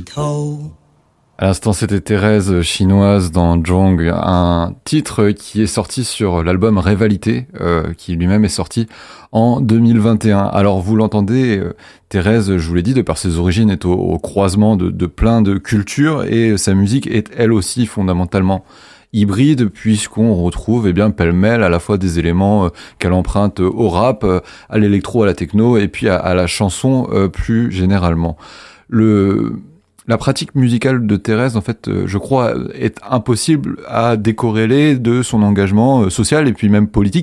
À l'instant, c'était Thérèse chinoise dans Zhong, un titre qui est sorti sur l'album Rivalité, qui lui-même est sorti en 2021. Alors, vous l'entendez, Thérèse, je vous l'ai dit, de par ses origines, est au croisement de plein de cultures, et sa musique est elle aussi fondamentalement hybride, puisqu'on retrouve pêle-mêle à la fois des éléments qu'elle emprunte au rap, à l'électro, à la techno, et puis à la chanson plus généralement. La pratique musicale de Thérèse, en fait, je crois, est impossible à décorréler de son engagement social et puis même politique.